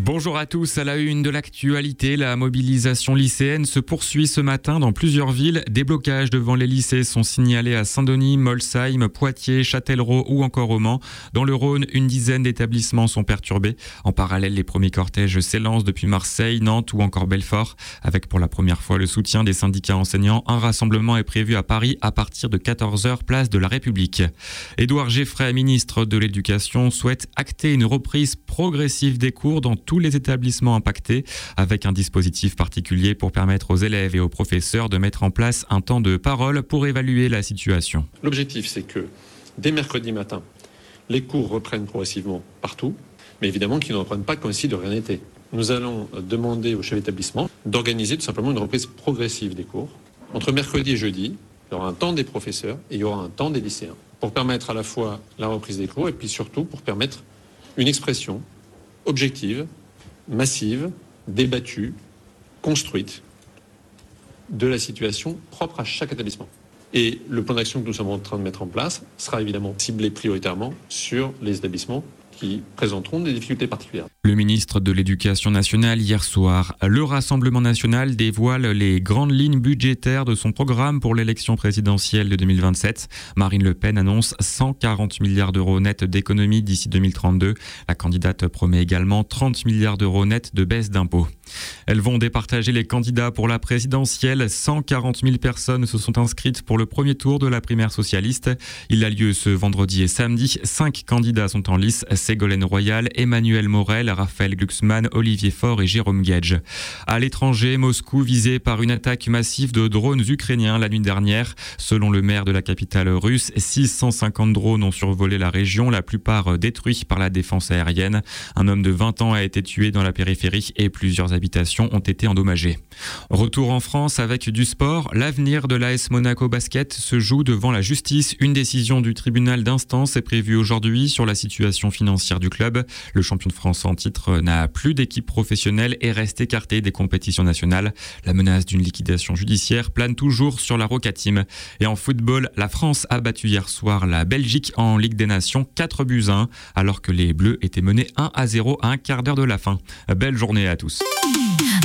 Bonjour à tous, à la une de l'actualité, la mobilisation lycéenne se poursuit ce matin dans plusieurs villes. Des blocages devant les lycées sont signalés à Saint-Denis, Molsheim, Poitiers, Châtellerault ou encore au Mans. Dans le Rhône, une dizaine d'établissements sont perturbés. En parallèle, les premiers cortèges s'élancent depuis Marseille, Nantes ou encore Belfort. Avec pour la première fois le soutien des syndicats enseignants, un rassemblement est prévu à Paris à partir de 14h, place de la République. Édouard Geoffrey, ministre de l'Éducation, souhaite acter une reprise progressive des cours dans tous les établissements impactés, avec un dispositif particulier pour permettre aux élèves et aux professeurs de mettre en place un temps de parole pour évaluer la situation. L'objectif, c'est que dès mercredi matin, les cours reprennent progressivement partout, mais évidemment qu'ils ne reprennent pas comme si de rien n'était. Nous allons demander aux chefs d'établissement d'organiser tout simplement une reprise progressive des cours. Entre mercredi et jeudi, il y aura un temps des professeurs et il y aura un temps des lycéens, pour permettre à la fois la reprise des cours et puis surtout pour permettre une expression objective, massive, débattue, construite de la situation propre à chaque établissement. Et le plan d'action que nous sommes en train de mettre en place sera évidemment ciblé prioritairement sur les établissements qui présenteront des difficultés particulières. Le ministre de l'Éducation nationale hier soir. Le Rassemblement national dévoile les grandes lignes budgétaires de son programme pour l'élection présidentielle de 2027. Marine Le Pen annonce 140 milliards d'euros nets d'économies d'ici 2032. La candidate promet également 30 milliards d'euros nets de baisse d'impôts. Elles vont départager les candidats pour la présidentielle. 140 000 personnes se sont inscrites pour le premier tour de la primaire socialiste. Il a lieu ce vendredi et samedi. 5 candidats sont en lice. Ségolène Royal, Emmanuel Morel, Raphaël Glucksmann, Olivier Faure et Jérôme Guedj. À l'étranger, Moscou visé par une attaque massive de drones ukrainiens la nuit dernière. Selon le maire de la capitale russe, 650 drones ont survolé la région, la plupart détruits par la défense aérienne. Un homme de 20 ans a été tué dans la périphérie et plusieurs habitations ont été endommagées. Retour en France avec du sport. L'avenir de l'AS Monaco Basket se joue devant la justice. Une décision du tribunal d'instance est prévue aujourd'hui sur la situation financière du club. Le champion de France en titre n'a plus d'équipe professionnelle et reste écarté des compétitions nationales. La menace d'une liquidation judiciaire plane toujours sur la Roca Team. Et en football, la France a battu hier soir la Belgique en Ligue des Nations 4-1, alors que les Bleus étaient menés 1-0 à un quart d'heure de la fin. Belle journée à tous.